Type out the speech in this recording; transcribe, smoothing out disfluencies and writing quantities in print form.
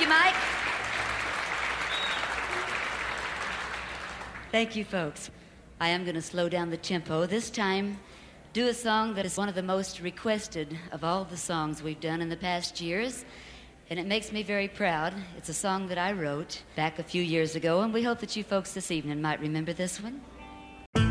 you, Mike. Thank you, folks. I am going to slow down the tempo. This time, do a song that is one of the most requested of all the songs we've done in the past years. And it makes me very proud. It's a song that I wrote back a few years ago, and we hope that you folks this evening might remember this one.